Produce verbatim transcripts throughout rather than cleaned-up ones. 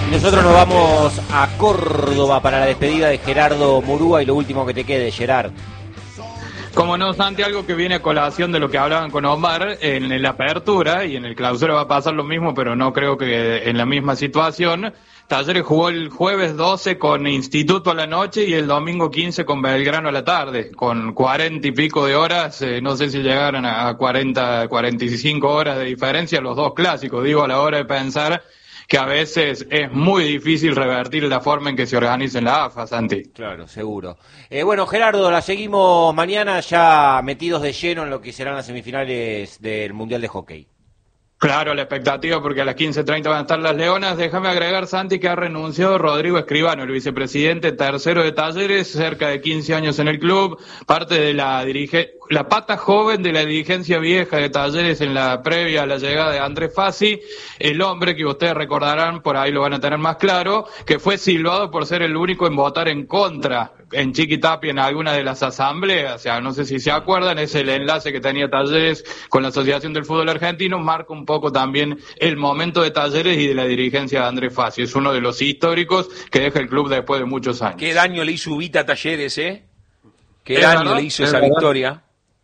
Nosotros nos vamos a Córdoba para la despedida de Gerardo Murúa y lo último que te quede, Gerard. Como no, Santi, algo que viene a colación de lo que hablaban con Omar, en la apertura y en el clausura va a pasar lo mismo, pero no creo que en la misma situación. Talleres jugó el jueves doce con Instituto a la noche y el domingo quince con Belgrano a la tarde, con cuarenta y pico de horas, eh, no sé si llegaron a cuarenta, cuarenta y cinco horas de diferencia los dos clásicos, digo, a la hora de pensar que a veces es muy difícil revertir la forma en que se organiza en la A F A, Santi. Claro, seguro. Eh, bueno, Gerardo, la seguimos mañana ya metidos de lleno en lo que serán las semifinales del Mundial de Hockey. Claro, la expectativa porque a las quince treinta van a estar las Leonas. Déjame agregar, Santi, que ha renunciado Rodrigo Escribano, el vicepresidente tercero de Talleres, cerca de quince años en el club, parte de la dirige la pata joven de la dirigencia vieja de Talleres en la previa a la llegada de Andrés Fassi, el hombre que ustedes recordarán, por ahí lo van a tener más claro, que fue silbado por ser el único en votar en contra en Chiquitapia en alguna de las asambleas. O sea, no sé si se acuerdan, es el enlace que tenía Talleres con la Asociación del Fútbol Argentino, marca un poco también el momento de Talleres y de la dirigencia de Andrés Fassi. Es uno de los históricos que deja el club después de muchos años. Qué daño le hizo Ubita a Talleres, ¿eh? Qué ¿Es daño verdad? le hizo ¿Es esa verdad? victoria.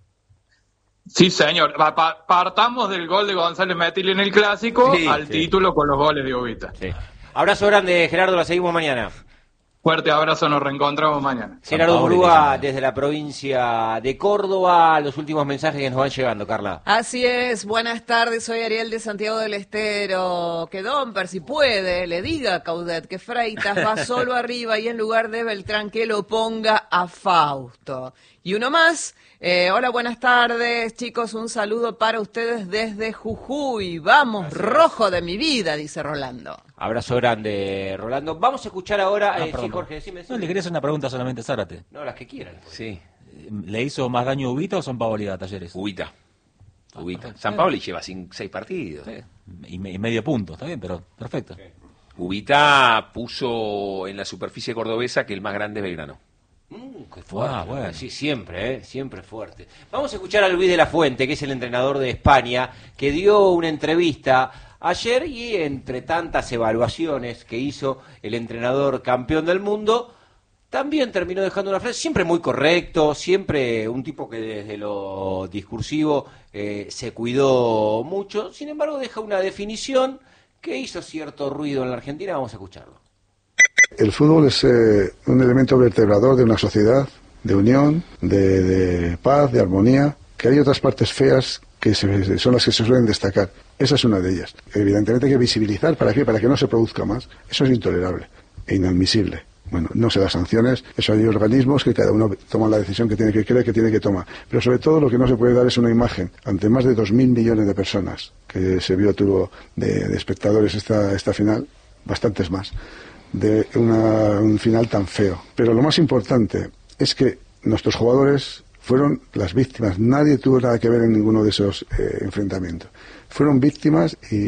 Sí, señor. Pa- pa- partamos del gol de González Metilli en el Clásico Sí, al sí. título con los goles de Ubita. Sí. Abrazo grande, Gerardo, la seguimos mañana. Fuerte abrazo, nos reencontramos mañana. Gerardo Paoli, Murúa que se desde la provincia de Córdoba. Los últimos mensajes que nos van llegando, Carla. Así es, buenas tardes, soy Ariel de Santiago del Estero. Que Domper, si puede, le diga a Caudet que Freitas va solo arriba y en lugar de Beltrán que lo ponga a Fausto. Y uno más, eh, hola, buenas tardes, chicos, un saludo para ustedes desde Jujuy. Vamos, rojo de mi vida, dice Rolando. Abrazo grande, Rolando. Vamos a escuchar ahora... Ah, eh, perdón. sí, Jorge, decime. No, decime. le quería hacer una pregunta solamente a Zárate. No, las que quieran. Sí, ¿Le hizo más daño Ubita o San Paoli a Talleres? Ubita. Ah, Ubita. perfecto. San Paoli lleva cin- seis partidos. Sí. Y, me- y medio punto, está bien, pero perfecto. Ubita puso en la superficie cordobesa que el más grande es Belgrano. Mm, qué fuerte. Ah, bueno. Sí, siempre, ¿eh? Siempre fuerte. Vamos a escuchar a Luis de la Fuente, que es el entrenador de España, que dio una entrevista ayer y entre tantas evaluaciones que hizo el entrenador campeón del mundo, también terminó dejando una frase, siempre muy correcto, siempre un tipo que desde lo discursivo eh, se cuidó mucho, sin embargo deja una definición que hizo cierto ruido en la Argentina. Vamos a escucharlo. El fútbol es eh, un elemento vertebrador de una sociedad, de unión, de, de paz, de armonía, que hay otras partes feas que se- son las que se suelen destacar. Esa es una de ellas. Evidentemente hay que visibilizar, ¿para qué? Para que no se produzca más. Eso es intolerable e inadmisible. Bueno, no se da sanciones, eso hay organismos que cada uno toma la decisión que tiene que creer que tiene que tomar. Pero sobre todo lo que no se puede dar es una imagen ante más de dos mil millones de personas que se vio tuvo de, de espectadores esta, esta final, bastantes más, de una- un final tan feo. Pero lo más importante es que nuestros jugadores fueron las víctimas. Nadie tuvo nada que ver en ninguno de esos eh, enfrentamientos. Fueron víctimas y,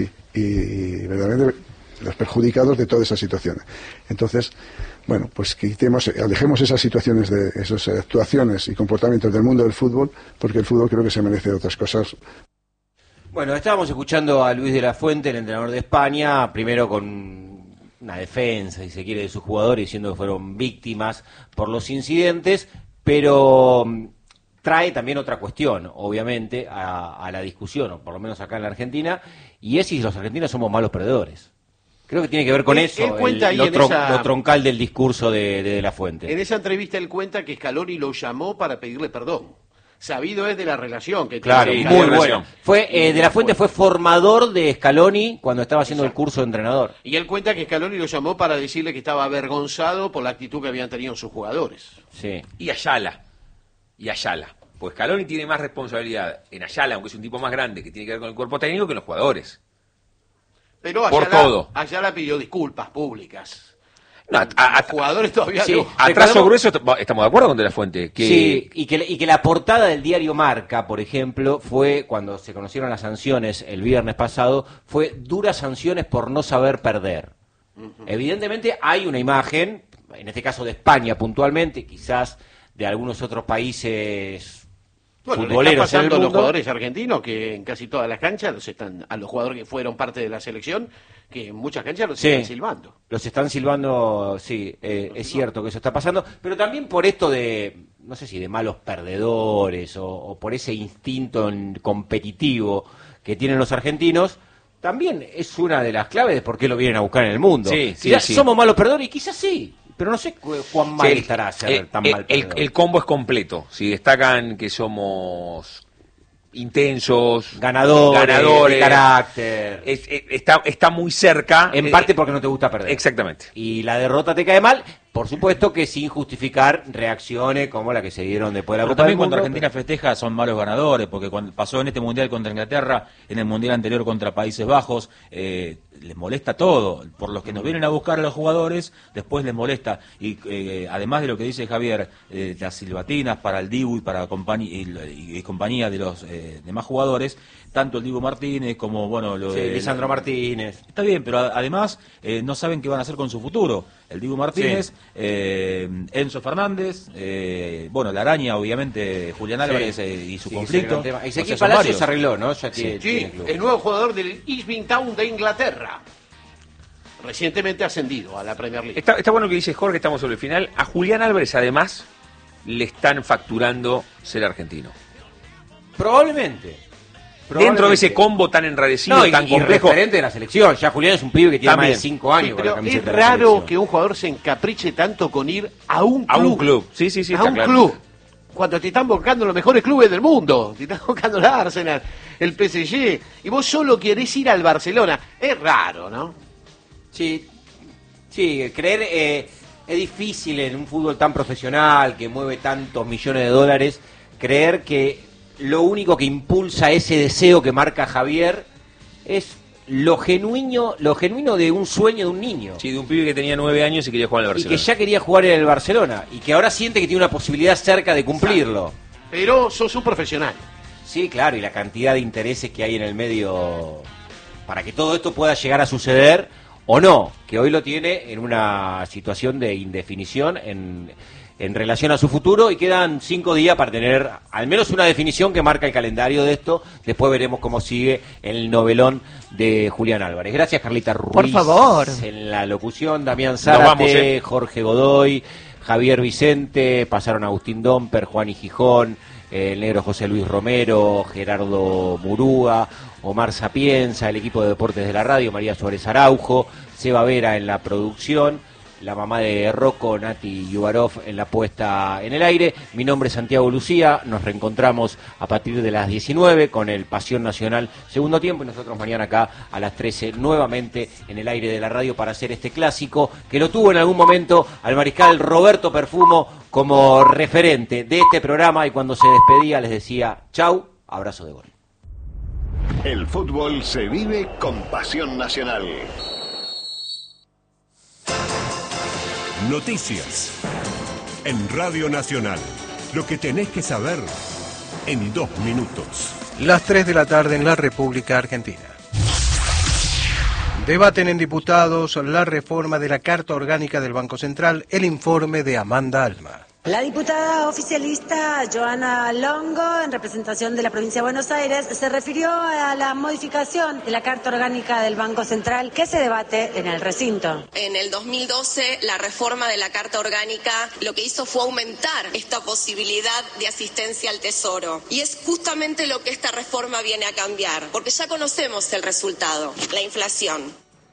y verdaderamente los perjudicados de toda esa situación. Entonces, bueno, pues quitemos, alejemos esas situaciones, de esas actuaciones y comportamientos del mundo del fútbol, porque el fútbol creo que se merece otras cosas. Bueno, estábamos escuchando a Luis de la Fuente, el entrenador de España, primero con una defensa, si se quiere, de sus jugadores, diciendo que fueron víctimas por los incidentes, pero mm, trae también otra cuestión, obviamente, a, a la discusión, o por lo menos acá en la Argentina, y es si los argentinos somos malos perdedores. Creo que tiene que ver con Él- eso, él cuenta el- ahí lo, en tron- esa- lo troncal del discurso de, de, de la Fuente. En esa entrevista él cuenta que Scaloni lo llamó para pedirle perdón. Sabido es de la relación que Claro, tiene muy Scaloni. bueno. Fue eh, de la Fuente fue formador de Scaloni cuando estaba haciendo el curso de entrenador. Y él cuenta que Scaloni lo llamó para decirle que estaba avergonzado por la actitud que habían tenido sus jugadores. Sí. Y Ayala. Y Ayala. Pues Scaloni tiene más responsabilidad en Ayala, aunque es un tipo más grande, que tiene que ver con el cuerpo técnico, que en los jugadores. Pero Por Ayala, todo. Ayala pidió disculpas públicas. No, a- a- Los jugadores todavía Sí. no. a Recordemos- trazo grueso est- estamos de acuerdo con De la Fuente. Que Sí, y que, y que la portada del diario Marca, por ejemplo, fue cuando se conocieron las sanciones el viernes pasado, fue duras sanciones por no saber perder. Evidentemente hay una imagen, en este caso de España puntualmente, quizás de algunos otros países Bueno, le futboleros está en el pasando a los mundo. jugadores argentinos que en casi todas las canchas los están, a los jugadores que fueron parte de la selección, que en muchas canchas los Sí. están silbando. Los están silbando, sí, eh, es cierto que eso está pasando, pero también por esto de, no sé si de malos perdedores o, o por ese instinto en- competitivo que tienen los argentinos, también es una de las claves de por qué lo vienen a buscar en el mundo. Sí, sí, Quizás sí. somos malos perdedores y quizás sí, pero no sé cu- cuán mal Sí, el- estará ser el, tan el- mal el- perdedor. el combo es completo. Si destacan que somos intensos, ganadores, ganadores, de carácter. es- es- está, está muy cerca. En eh, parte porque no te gusta perder. Exactamente. Y la derrota te cae mal, por supuesto que sin justificar reacciones como la que se dieron después de la Pero Copa también del cuando Mundo, Argentina festeja son malos ganadores, porque cuando pasó en este Mundial contra Inglaterra, en el Mundial anterior contra Países Bajos, eh, les molesta todo. Por los que nos vienen a buscar a los jugadores, después les molesta. Y eh, además de lo que dice Javier, eh, las silbatinas para el Dibu y para compañía, y, y compañía de los eh, demás jugadores, tanto el Dibu Martínez como, bueno, lo Sí, de... Lisandro Martínez. Está bien, pero a- además eh, no saben qué van a hacer con su futuro. El Dibu Martínez, Sí. eh, Enzo Fernández, eh, bueno, la araña, obviamente, Julián Álvarez eh, y su Sí, conflicto. ese gran tema. O sea, Ezequiel son Palacios varios. se arregló, ¿no? Ya tiene, Sí, tiene club. el nuevo jugador del Ipswich Town de Inglaterra, recientemente ascendido a la Premier League. Está, está bueno que dice Jorge, estamos sobre el final. A Julián Álvarez, además, le están facturando ser argentino. Probablemente. Dentro de ese Probablemente. combo tan enrarecido, No, y, tan y complejo. referente de la selección. Ya Julián es un pibe que tiene También. más de cinco años Sí, con la pero es camiseta de la raro selección. que un jugador se encapriche tanto con ir a un club. A un club. Sí, sí, sí, a está un claro. club. Cuando te están buscando los mejores clubes del mundo. Te están buscando el Arsenal, el P S G. Y vos solo querés ir al Barcelona. Es raro, ¿no? Sí, sí, creer eh, es difícil en un fútbol tan profesional que mueve tantos millones de dólares, creer que lo único que impulsa ese deseo que marca Javier es lo genuino, lo genuino de un sueño de un niño. Sí, de un pibe que tenía nueve años y quería jugar en el Y Barcelona. que ya quería jugar en el Barcelona y que ahora siente que tiene una posibilidad cerca de cumplirlo. Pero sos un profesional. Sí, claro, y la cantidad de intereses que hay en el medio para que todo esto pueda llegar a suceder o no, que hoy lo tiene en una situación de indefinición en, en relación a su futuro y quedan cinco días para tener al menos una definición que marca el calendario de esto. Después veremos cómo sigue el novelón de Julián Álvarez. Gracias, Carlita Ruiz. Por favor. En la locución, Damián Nos Zárate, vamos, ¿eh? Jorge Godoy, Javier Vicente, pasaron Agustín Domper, Juan y Gijón, eh, el negro José Luis Romero, Gerardo Murúa, Omar Sapienza, el equipo de deportes de la radio, María Suárez Araujo, Seba Vera en la producción, la mamá de Rocco, Nati Yubarov en la puesta en el aire. Mi nombre es Santiago Lucía, nos reencontramos a partir de las diecinueve con el Pasión Nacional segundo tiempo y nosotros mañana acá a las trece nuevamente en el aire de la radio para hacer este clásico que lo tuvo en algún momento al mariscal Roberto Perfumo como referente de este programa y cuando se despedía les decía chau, abrazo de gol. El fútbol se vive con Pasión Nacional. Noticias. En Radio Nacional. Lo que tenés que saber en dos minutos. Las tres de la tarde en la República Argentina. Debaten en diputados la reforma de la Carta Orgánica del Banco Central, el informe de Amanda Alma. La diputada oficialista Joana Longo, en representación de la provincia de Buenos Aires, se refirió a la modificación de la Carta Orgánica del Banco Central que se debate en el recinto. En el dos mil doce, la reforma de la Carta Orgánica lo que hizo fue aumentar esta posibilidad de asistencia al Tesoro. Y es justamente lo que esta reforma viene a cambiar, porque ya conocemos el resultado, la inflación.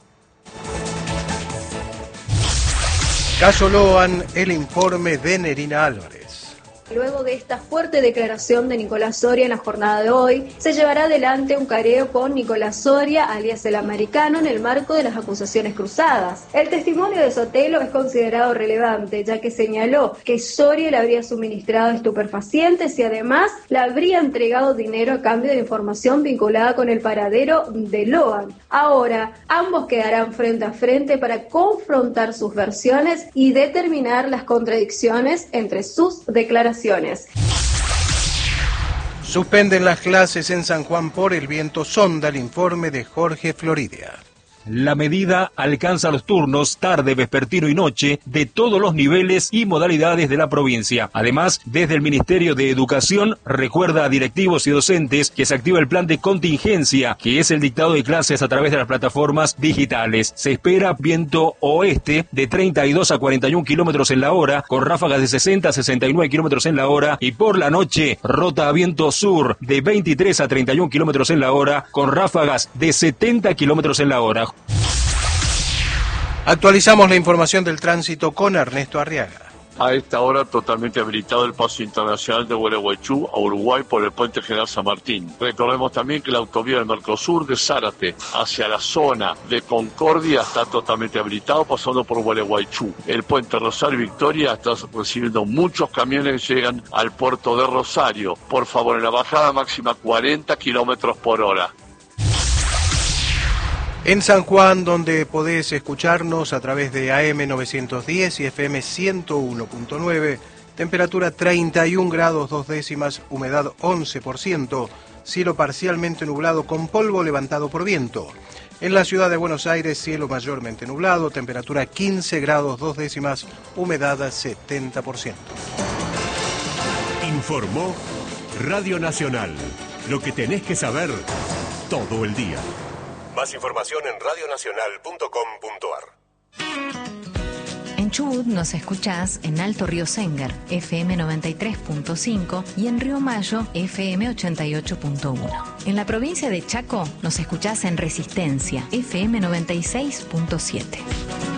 Caso Loan, el informe de Nerina Álvarez. Luego de esta fuerte declaración de Nicolás Soria en la jornada de hoy, se llevará adelante un careo con Nicolás Soria, alias el americano, en el marco de las acusaciones cruzadas. El testimonio de Sotelo es considerado relevante, ya que señaló que Soria le habría suministrado estupefacientes y además le habría entregado dinero a cambio de información vinculada con el paradero de Loan. Ahora, ambos quedarán frente a frente para confrontar sus versiones y determinar las contradicciones entre sus declaraciones. Suspenden las clases en San Juan por el viento sonda, el informe de Jorge Floridia. La medida alcanza los turnos tarde, vespertino y noche de todos los niveles y modalidades de la provincia. Además, desde el Ministerio de Educación recuerda a directivos y docentes que se activa el plan de contingencia, que es el dictado de clases a través de las plataformas digitales. Se espera viento oeste de treinta y dos a cuarenta y un kilómetros en la hora, con ráfagas de sesenta a sesenta y nueve kilómetros en la hora, y por la noche rota a viento sur de veintitrés a treinta y un kilómetros en la hora, con ráfagas de setenta kilómetros en la hora. Actualizamos la información del tránsito con Ernesto Arriaga. A esta hora totalmente habilitado el paso internacional de Gualeguaychú a Uruguay por el puente General San Martín. Recordemos también que la autovía del Mercosur de Zárate hacia la zona de Concordia está totalmente habilitado pasando por Gualeguaychú. El puente Rosario Victoria está recibiendo muchos camiones que llegan al puerto de Rosario. Por favor, en la bajada máxima cuarenta kilómetros por hora. En San Juan, donde podés escucharnos a través de A M novecientos diez y F M ciento uno punto nueve, temperatura treinta y un grados dos décimas, humedad once por ciento, cielo parcialmente nublado con polvo levantado por viento. En la ciudad de Buenos Aires, cielo mayormente nublado, temperatura quince grados dos décimas, humedad setenta por ciento. Informó Radio Nacional. Lo que tenés que saber todo el día. Más información en radio nacional punto com punto a r. En Chubut nos escuchás en Alto Río Sénger, F M noventa y tres punto cinco, y en Río Mayo, F M ochenta y ocho punto uno. En la provincia de Chaco nos escuchás en Resistencia, F M noventa y seis punto siete.